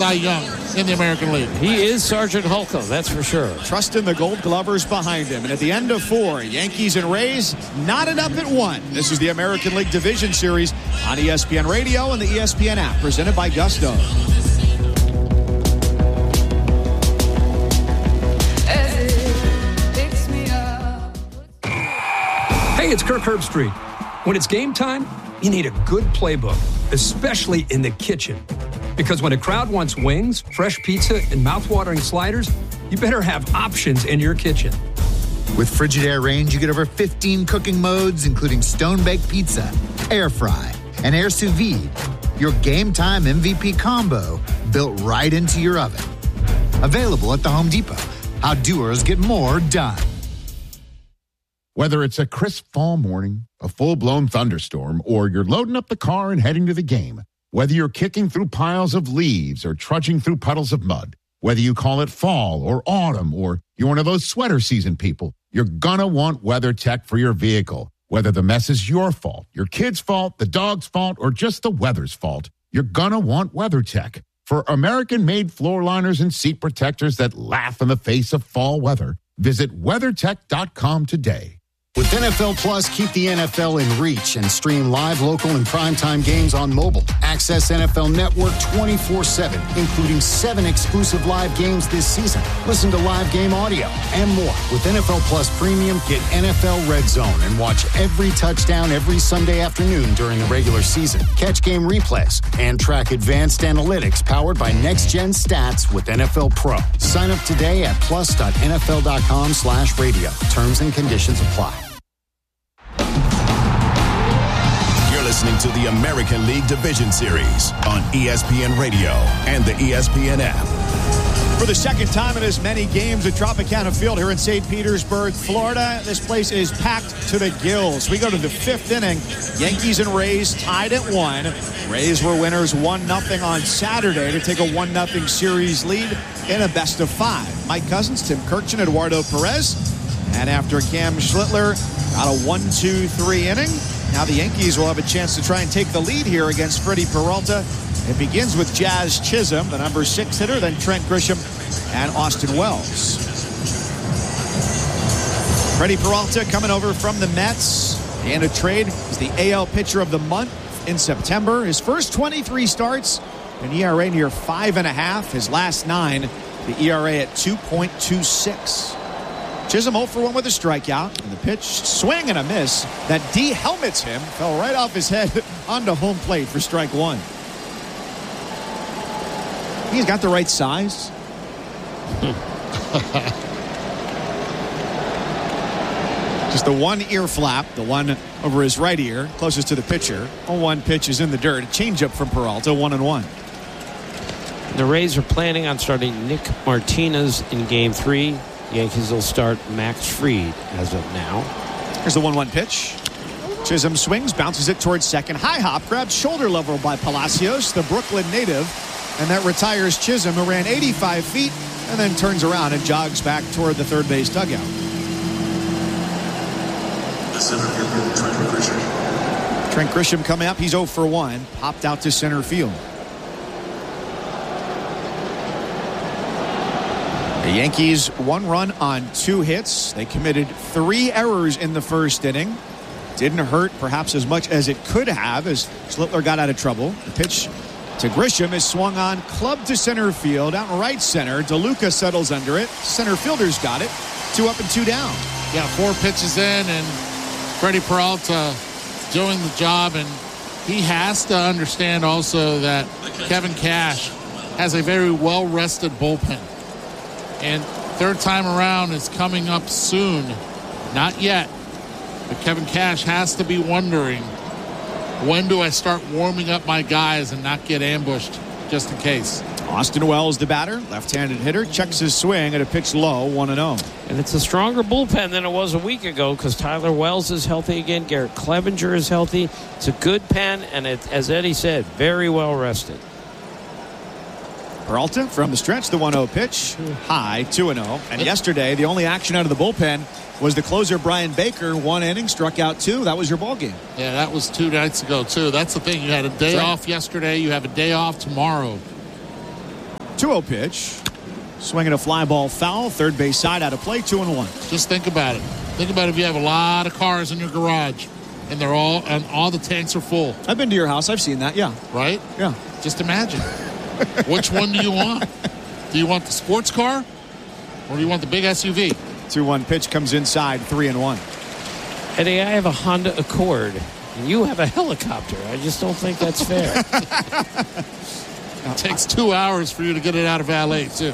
Cy Young in the American League. He is Sergeant Holcomb, that's for sure. Trust in the Gold Glovers behind him. And at the end of 4, Yankees and Rays knotted up at 1. This is the American League Division Series on ESPN Radio and the ESPN app, presented by Gusto. Hey, it's Kirk Herbstreit. When it's game time, you need a good playbook, especially in the kitchen. Because when a crowd wants wings, fresh pizza, and mouthwatering sliders, you better have options in your kitchen. With Frigidaire range, you get over 15 cooking modes, including stone-baked pizza, air fry, and air sous vide. Your game time MVP combo built right into your oven. Available at the Home Depot. How doers get more done. Whether it's a crisp fall morning, a full-blown thunderstorm, or you're loading up the car and heading to the game, whether you're kicking through piles of leaves or trudging through puddles of mud, whether you call it fall or autumn, or you're one of those sweater season people, you're gonna want WeatherTech for your vehicle. Whether the mess is your fault, your kid's fault, the dog's fault, or just the weather's fault, you're gonna want WeatherTech. For American-made floor liners and seat protectors that laugh in the face of fall weather, visit WeatherTech.com today. With NFL Plus, keep the NFL in reach and stream live, local, and primetime games on mobile. Access NFL Network 24/7, including 7 exclusive live games this season. Listen to live game audio and more. With NFL Plus Premium, get NFL Red Zone and watch every touchdown every Sunday afternoon during the regular season. Catch game replays and track advanced analytics powered by next-gen stats with NFL Pro. Sign up today at plus.nfl.com/radio. Terms and conditions apply. Listening to the American League Division Series on ESPN Radio and the ESPN app. For the second time in as many games at Tropicana Field here in St. Petersburg, Florida, this place is packed to the gills. We go to the 5th inning. Yankees and Rays tied at 1. Rays were winners 1-0 on Saturday to take a 1-0 series lead in a best of 5. Mike Cousins, Tim Kirchin, Eduardo Perez. And after Cam Schlittler got a 1-2-3 inning, now the Yankees will have a chance to try and take the lead here against Freddie Peralta. It begins with Jazz Chisholm, the number 6 hitter, then Trent Grisham and Austin Wells. Freddie Peralta coming over from the Mets. And a trade is the AL Pitcher of the Month in September. His first 23 starts, an ERA near 5.5. His last 9, the ERA at 2.26. Chisholm 0 for 1 with a strikeout. And the pitch, swing and a miss. That helmets him. Fell right off his head onto home plate for strike 1. He's got the right size. Just the one ear flap, the one over his right ear, closest to the pitcher. 0-1 pitch is in the dirt. A changeup from Peralta, 1-1. The Rays are planning on starting Nick Martinez in Game 3. Yankees will start Max Fried as of now. Here's the 1-1 pitch. Chisholm swings, bounces it towards second. High hop, grabbed shoulder level by Palacios, the Brooklyn native. And that retires Chisholm, who ran 85 feet and then turns around and jogs back toward the third base dugout. The center fielder, Trent Grisham. Trent Grisham coming up. He's 0 for 1. Popped out to center field. The Yankees 1 run on 2 hits. They committed 3 errors in the first inning. Didn't hurt perhaps as much as it could have as Schlittler got out of trouble. The pitch to Grisham is swung on, clubbed to center field, out in right center. DeLuca settles under it. Center fielder's got it. 2 up and 2 down. Yeah, 4 pitches in, and Freddie Peralta doing the job, and he has to understand also that Kevin Cash has a very well-rested bullpen. And third time around is coming up soon. Not yet. But Kevin Cash has to be wondering, when do I start warming up my guys and not get ambushed just in case? Austin Wells, the batter, left-handed hitter, checks his swing at a pitch low, 1-0. And it's a stronger bullpen than it was a week ago because Tyler Wells is healthy again. Garrett Clevenger is healthy. It's a good pen, and it, as Eddie said, very well rested. Peralta from the stretch, the 1-0 pitch, high, 2-0. And yesterday, the only action out of the bullpen was the closer, Brian Baker. 1 inning, struck out 2. That was your ball game. Yeah, that was 2 nights ago, too. That's the thing. You had a day off yesterday. You have a day off tomorrow. 2-0 pitch. Swinging a fly ball foul. Third base side out of play. 2-1. Just think about it. Think about if you have a lot of cars in your garage and all the tanks are full. I've been to your house. I've seen that. Yeah. Right? Yeah. Just imagine. Which one do you want? Do you want the sports car or do you want the big SUV? 2-1 pitch comes inside. 3-1. Eddie, I have a Honda Accord, and you have a helicopter. I just don't think that's fair. It takes 2 hours for you to get it out of LA, too.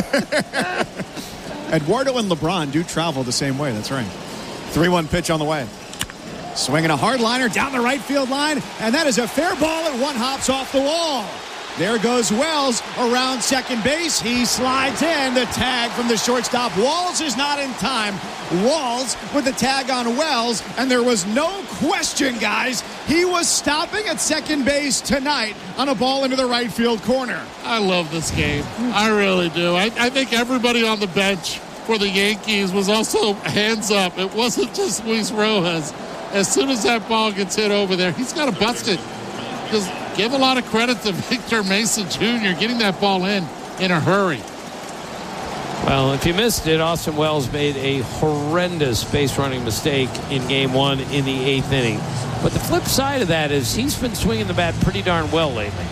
Eduardo and LeBron do travel the same way. That's right. 3-1 pitch on the way. Swinging a hard liner down the right field line, and that is a fair ball, and one hops off the wall. There goes Wells around second base. He slides in. The tag from the shortstop. Walls is not in time. Walls with the tag on Wells, and there was no question, guys. He was stopping at second base tonight on a ball into the right field corner. I love this game. I really do. I think everybody on the bench for the Yankees was also hands up. It wasn't just Luis Rojas. As soon as that ball gets hit over there, he's got to bust it. Just give a lot of credit to Victor Mesa Jr. getting that ball in a hurry. Well, if you missed it, Austin Wells made a horrendous base running mistake in game one in the 8th inning. But the flip side of that is he's been swinging the bat pretty darn well lately.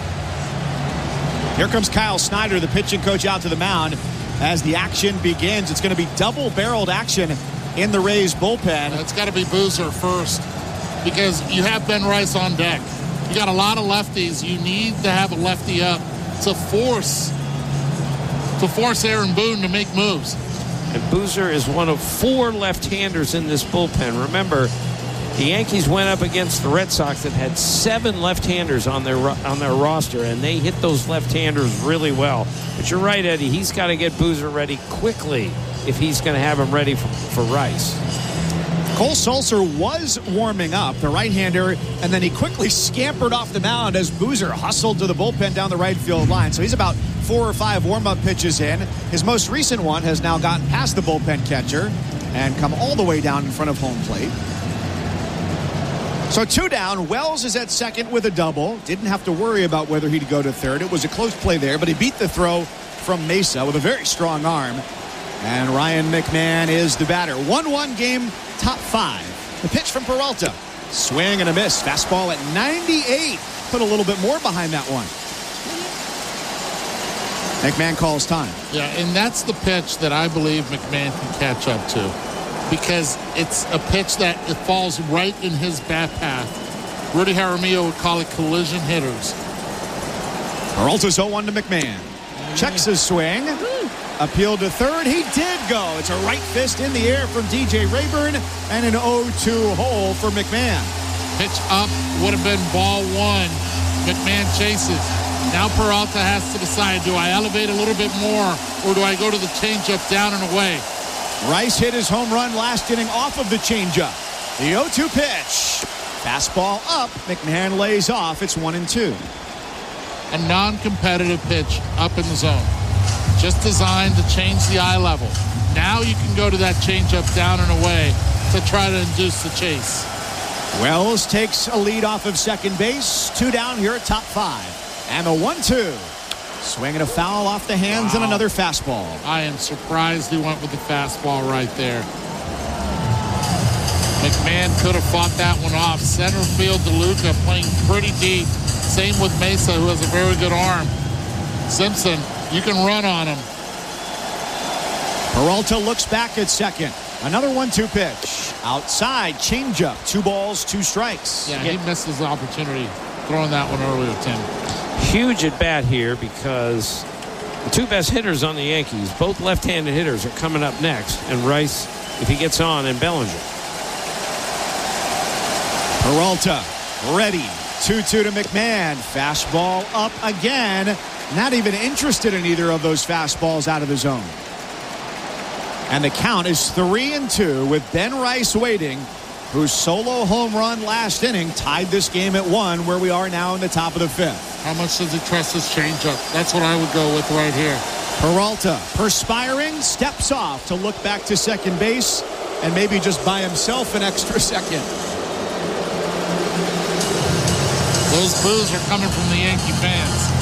Here comes Kyle Snyder, the pitching coach, out to the mound as the action begins. It's going to be double-barreled action in the Rays bullpen. It's got to be Boozer first because you have Ben Rice on deck. You got a lot of lefties. You need to have a lefty up to force Aaron Boone to make moves. And Boozer is one of 4 left-handers in this bullpen. Remember, the Yankees went up against the Red Sox that had 7 left-handers on their roster, and they hit those left-handers really well. But you're right, Eddie. He's got to get Boozer ready quickly if he's going to have him ready for Rice. Cole Sulser was warming up, the right-hander, and then he quickly scampered off the mound as Boozer hustled to the bullpen down the right field line. So he's about 4 or 5 warm-up pitches in. His most recent one has now gotten past the bullpen catcher and come all the way down in front of home plate. So 2 down. Wells is at second with a double. Didn't have to worry about whether he'd go to third. It was a close play there, but he beat the throw from Mesa with a very strong arm. And Ryan McMahon is the batter. 1-1 game, top 5. The pitch from Peralta. Swing and a miss. Fastball at 98. Put a little bit more behind that one. McMahon calls time. Yeah, and that's the pitch that I believe McMahon can catch up to. Because it's a pitch that it falls right in his bat path. Rudy Jaramillo would call it collision hitters. Peralta's 0-1 to McMahon. Checks his swing. Appeal to third. He did go. It's a right fist in the air from DJ Rayburn and an 0-2 hole for McMahon. Pitch up would have been ball 1. McMahon chases. Now Peralta has to decide, do I elevate a little bit more or do I go to the changeup down and away? Rice hit his home run last inning off of the changeup. The 0-2 pitch. Fastball up. McMahon lays off. It's 1-2. A non-competitive pitch up in the zone. Just designed to change the eye level. Now you can go to that changeup down and away to try to induce the chase. Wells takes a lead off of second base. 2 down here at top 5. And the 1-2. Swinging a foul off the hands and another fastball. I am surprised he went with the fastball right there. McMahon could have fought that one off. Center field, DeLuca playing pretty deep. Same with Mesa, who has a very good arm. Simpson, you can run on him. Peralta looks back at second. Another 1-2 pitch. Outside, changeup. 2 balls, 2 strikes. Yeah, he missed his opportunity throwing that one earlier, Tim. Huge at bat here because the 2 best hitters on the Yankees, both left-handed hitters, are coming up next. And Rice, if he gets on, and Bellinger. Peralta ready. 2-2 to McMahon. Fastball up again. Not even interested in either of those fastballs out of the zone. And the count is 3-2 with Ben Rice waiting, whose solo home run last inning tied this game at 1, where we are now in the top of the 5th. How much does he trust his changeup? That's what I would go with right here. Peralta, perspiring, steps off to look back to second base and maybe just buy himself an extra second. Those boos are coming from the Yankee fans.